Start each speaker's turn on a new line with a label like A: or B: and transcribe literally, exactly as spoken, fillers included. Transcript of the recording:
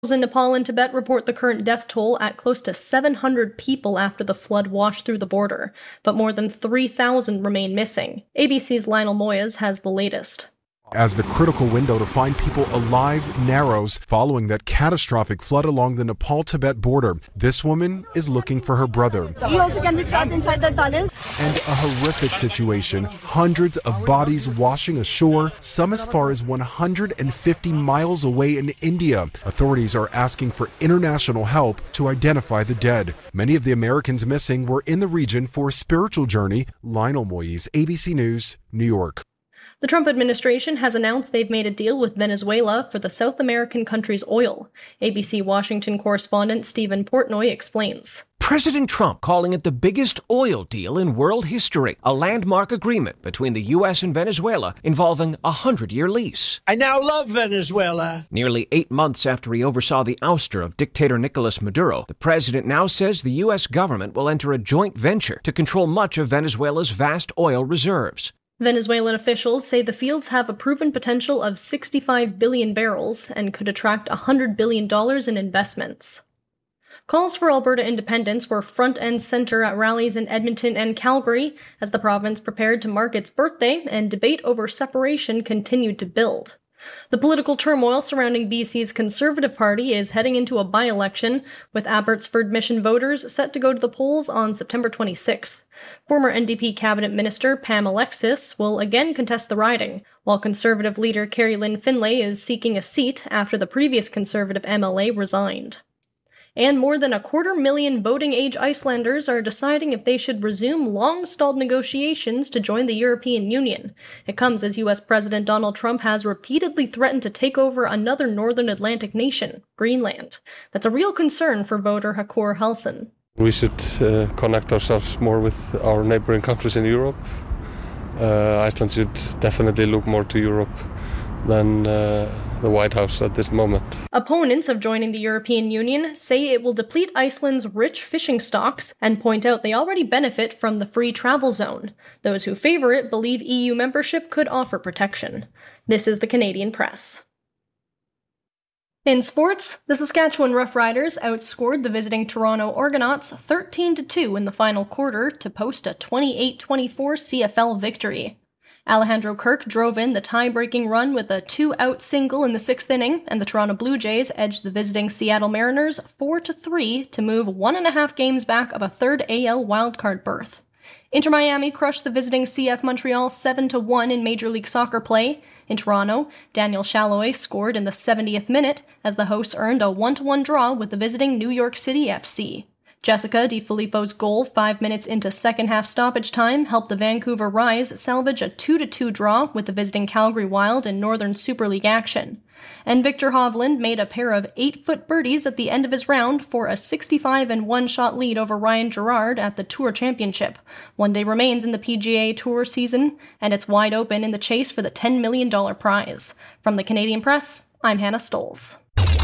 A: In Nepal and Tibet report the current death toll at close to seven hundred people after the flood washed through the border, but more than three thousand remain missing. A B C's Lionel Moyes has the latest.
B: As the critical window to find people alive narrows following that catastrophic flood along the Nepal-Tibet border, this woman is looking for her brother.
C: He also can be trapped inside the tunnels.
B: And a horrific situation, hundreds of bodies washing ashore, some as far as one hundred fifty miles away in India. Authorities are asking for international help to identify the dead. Many of the Americans missing were in the region for a spiritual journey. Lionel Moyes, A B C News, New York.
A: The Trump administration has announced they've made a deal with Venezuela for the South American country's oil. A B C Washington correspondent Stephen Portnoy explains.
D: President Trump calling it the biggest oil deal in world history, a landmark agreement between the U S and Venezuela involving a hundred-year lease.
E: I now love Venezuela.
D: Nearly eight months after he oversaw the ouster of dictator Nicolas Maduro, the president now says the U S government will enter a joint venture to control much of Venezuela's vast oil reserves.
A: Venezuelan officials say the fields have a proven potential of sixty-five billion barrels and could attract one hundred billion dollars in investments. Calls for Alberta independence were front and center at rallies in Edmonton and Calgary as the province prepared to mark its birthday and debate over separation continued to build. The political turmoil surrounding B C's Conservative Party is heading into a by-election, with Abbotsford Mission voters set to go to the polls on September twenty-sixth. Former N D P cabinet minister Pam Alexis will again contest the riding, while Conservative leader Carrie Lynn Finlay is seeking a seat after the previous Conservative M L A resigned. And more than a quarter million voting-age Icelanders are deciding if they should resume long-stalled negotiations to join the European Union. It comes as U S President Donald Trump has repeatedly threatened to take over another northern Atlantic nation, Greenland. That's a real concern for voter Hakor Halsen.
F: We should uh, connect ourselves more with our neighboring countries in Europe. Uh, Iceland should definitely look more to Europe than uh, the White House at this moment.
A: Opponents of joining the European Union say it will deplete Iceland's rich fishing stocks and point out they already benefit from the free travel zone. Those who favor it believe E U membership could offer protection. This is the Canadian Press. In sports, the Saskatchewan Roughriders outscored the visiting Toronto Argonauts thirteen to two in the final quarter to post a twenty-eight twenty-four C F L victory. Alejandro Kirk drove in the tie-breaking run with a two-out single in the sixth inning, and the Toronto Blue Jays edged the visiting Seattle Mariners four to three to move one and a half games back of a third A L wildcard berth. Inter Miami crushed the visiting C F Montreal seven to one in Major League Soccer play. In Toronto, Daniel Shalloy scored in the seventieth minute as the hosts earned a one to one draw with the visiting New York City F C. Jessica DiFilippo's goal five minutes into second-half stoppage time helped the Vancouver Rise salvage a two to two draw with the visiting Calgary Wild in Northern Super League action. And Victor Hovland made a pair of eight-foot birdies at the end of his round for a sixty-five and one shot lead over Ryan Gerard at the Tour Championship. One day remains in the P G A Tour season, and it's wide open in the chase for the ten million dollars prize. From the Canadian Press, I'm Hannah Stolz.